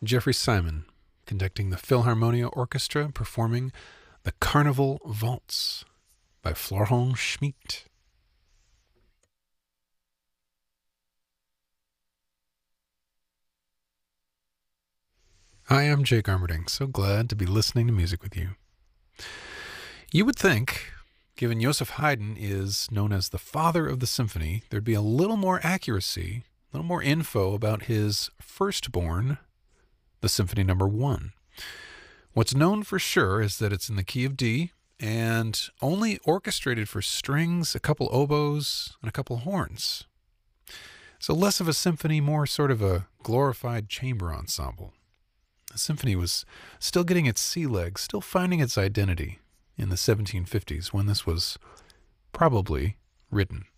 Jeffrey Simon conducting the Philharmonia Orchestra performing the Carnival Waltz by Florent Schmidt. Hi, I'm Jake Armerding. So glad to be listening to music with you. You would think, given Joseph Haydn is known as the father of the symphony, there'd be a little more accuracy, a little more info about his firstborn, the Symphony Number 1. What's known for sure is that it's in the key of D and only orchestrated for strings, a couple oboes, and a couple horns. So less of a symphony, more sort of a glorified chamber ensemble. The symphony was still getting its sea legs, still finding its identity in the 1750s when this was probably written.